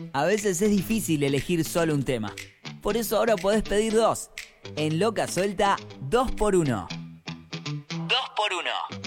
A veces es difícil elegir solo un tema. Por eso ahora podés pedir dos. En Loca Suelta, 2x1. 2x1.